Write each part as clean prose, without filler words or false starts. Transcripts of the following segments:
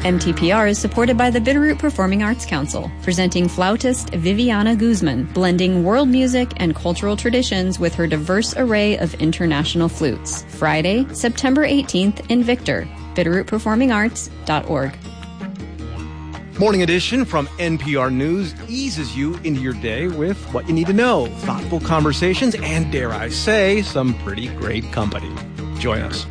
MTPR is supported by the Bitterroot Performing Arts Council, presenting flautist Viviana Guzman, blending world music and cultural traditions with her diverse array of international flutes. Friday, September 18th in Victor, bitterrootperformingarts.org. Morning Edition from NPR News eases you into your day with what you need to know, thoughtful conversations, and, dare I say, some pretty great company. Join us.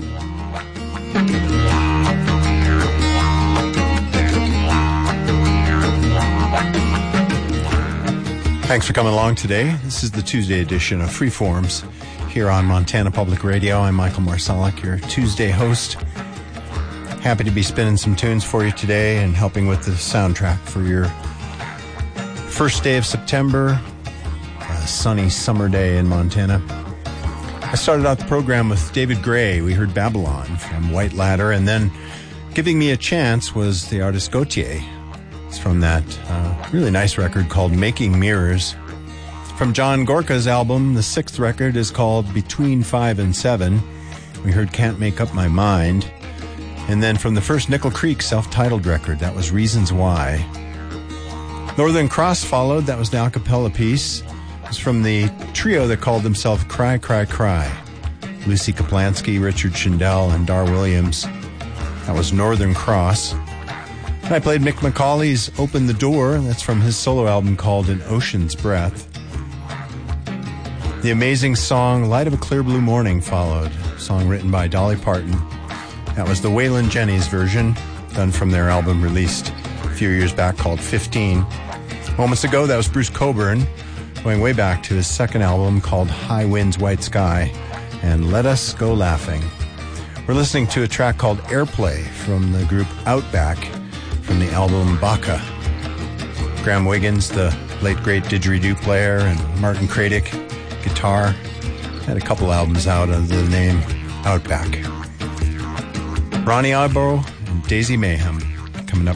Thanks for coming along today. This is the Tuesday edition of Freeforms here on Montana Public Radio. I'm Michael Marsalek, your Tuesday host. Happy to be spinning some tunes for you today and helping with the soundtrack for your first day of September, a sunny summer day in Montana. I started out the program with David Gray. We heard Babylon from White Ladder, and then giving me a chance was the artist Gautier. It's from that really nice record called Making Mirrors. From John Gorka's album, the sixth record is called Between 5 and 7. We heard Can't Make Up My Mind. And then from the first Nickel Creek self-titled record, that was Reasons Why. Northern Cross followed. That was the a cappella piece. It was from the trio that called themselves Cry, Cry, Cry. Lucy Kaplansky, Richard Schindel, and Dar Williams. That was Northern Cross. I played Mick McCauley's Open the Door. That's from his solo album called An Ocean's Breath. The amazing song Light of a Clear Blue Morning followed, a song written by Dolly Parton. That was the Waylon Jennings version, done from their album released a few years back called 15. Moments ago, that was Bruce Cockburn, going way back to his second album called High Winds, White Sky, and Let Us Go Laughing. We're listening to a track called Airplay from the group Outback, from the album Baka. Graham Wiggins, the late great didgeridoo player, and Martin Kradick, guitar, had a couple albums out under the name Outback. Ronnie Ibo and Daisy Mayhem coming up